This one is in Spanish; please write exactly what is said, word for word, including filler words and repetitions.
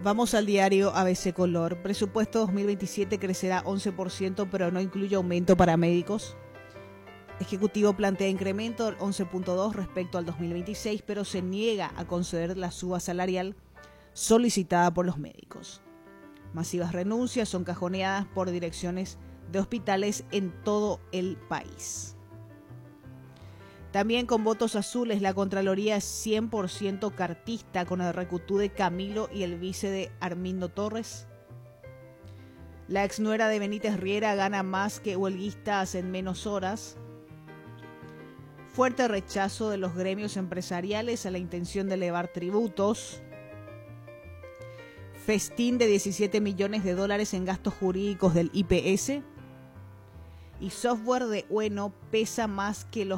Vamos al diario A B C Color. Presupuesto dos mil veintisiete crecerá once por ciento, pero no incluye aumento para médicos. Ejecutivo plantea incremento del once punto dos respecto al dos mil veintiséis, pero se niega a conceder la suba salarial solicitada por los médicos. Masivas renuncias son cajoneadas por direcciones de hospitales en todo el país. También con votos azules, la Contraloría es cien por ciento cartista con el recutú de Camilo y el vice de Armindo Torres. La exnuera de Benítez Riera gana más que huelguistas en menos horas. Fuerte rechazo de los gremios empresariales a la intención de elevar tributos. Festín de diecisiete millones de dólares en gastos jurídicos del I P S. Y software de Ueno pesa más que los